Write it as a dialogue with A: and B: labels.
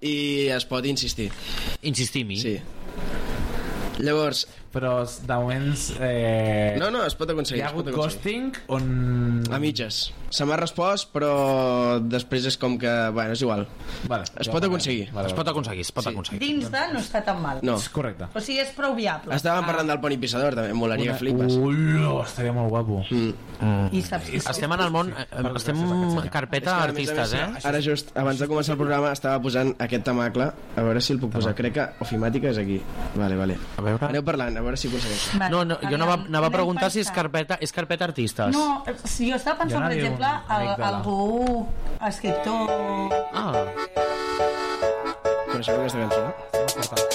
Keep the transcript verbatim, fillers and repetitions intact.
A: i es pot insistir.
B: Insistir-hi?
A: Sí. Llavors...
C: Però de moments... Eh...
A: No, no, es pot aconseguir.
C: Hi ha hagut ghosting on...
A: A mitges. Se m'ha respost, però després és com que... Bueno, és igual.
C: Vale,
A: es pot aconseguir.
B: Vale, es pot aconseguir, es pot sí. aconseguir.
D: Dins de no està tan mal.
A: No.
C: És correcte.
D: O sigui, és prou viable.
A: Estàvem ah. parlant del poni pissador, també. Molaria que flipes.
C: Ui, estaria molt guapo.
A: Mm.
B: Mm.
D: I saps...
B: Estem en el món... Estem carpeta artistes, eh?
A: Ara just, abans de començar el programa, estava posant aquest tamacle. A veure si el puc posar. Crec que ofimàtica és aquí. Vale, vale.
B: A veure...
A: Aneu parlant, a veure si ho aconsegueix.
D: Vale.
B: No, no, jo anava, anava a preguntar si és carpeta, és carpeta artistes.
D: No, si jo estava pensant, per exemple, el, algú escriptor...
B: Ah.
A: Coneixeu aquesta cançó?